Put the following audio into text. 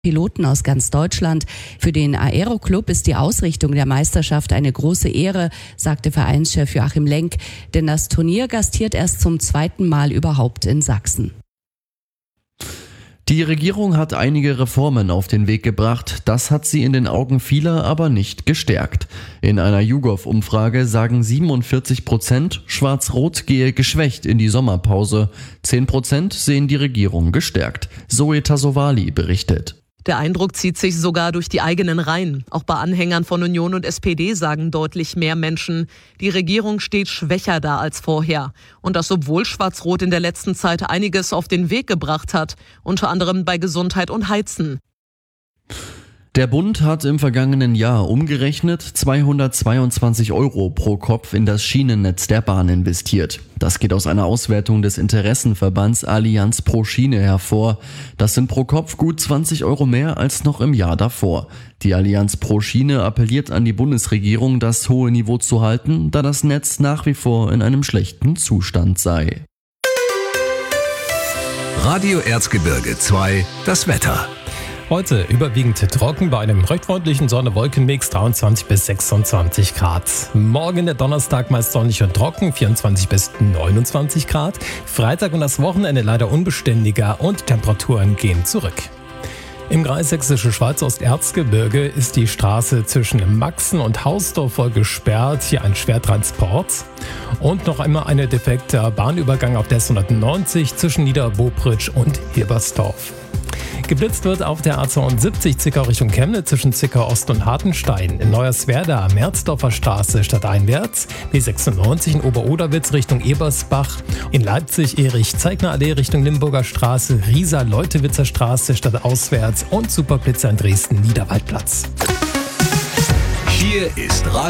Piloten aus ganz Deutschland. Für den Aero-Club ist die Ausrichtung der Meisterschaft eine große Ehre, sagte Vereinschef Joachim Lenk, denn das Turnier gastiert erst zum 2. Mal überhaupt in Sachsen. Die Regierung hat einige Reformen auf den Weg gebracht, das hat sie in den Augen vieler aber nicht gestärkt. In einer YouGov-Umfrage sagen 47%, Schwarz-Rot gehe geschwächt in die Sommerpause. 10% sehen die Regierung gestärkt. Zoe Tassovali berichtet. Der Eindruck zieht sich sogar durch die eigenen Reihen. Auch bei Anhängern von Union und SPD sagen deutlich mehr Menschen, die Regierung steht schwächer da als vorher. Und das, obwohl Schwarz-Rot in der letzten Zeit einiges auf den Weg gebracht hat, unter anderem bei Gesundheit und Heizen. Der Bund hat im vergangenen Jahr umgerechnet 222 € pro Kopf in das Schienennetz der Bahn investiert. Das geht aus einer Auswertung des Interessenverbands Allianz pro Schiene hervor. Das sind pro Kopf gut 20 € mehr als noch im Jahr davor. Die Allianz pro Schiene appelliert an die Bundesregierung, das hohe Niveau zu halten, da das Netz nach wie vor in einem schlechten Zustand sei. Radio Erzgebirge 2, das Wetter. Heute überwiegend trocken bei einem recht freundlichen Sonne-Wolken-Mix, 23 bis 26 Grad. Morgen der Donnerstag meist sonnig und trocken, 24 bis 29 Grad. Freitag und das Wochenende leider unbeständiger und Temperaturen gehen zurück. Im Kreis Sächsische Schweiz-Osterzgebirge ist die Straße zwischen Maxen und Hausdorf voll gesperrt. Hier ein Schwertransport. Und noch einmal ein defekter Bahnübergang auf der S190 zwischen Niederbobritsch und Hilbersdorf. Geblitzt wird auf der A72 Zickau Richtung Chemnitz zwischen Zickau Ost und Hartenstein. In Neuerswerda Merzdorfer Straße stadteinwärts. B96 in Oberoderwitz Richtung Ebersbach. In Leipzig Erich-Zeigner-Allee Richtung Limburger Straße. Riesa-Leutewitzer Straße stadtauswärts. Und Superblitzer in Dresden Niederwaldplatz. Hier ist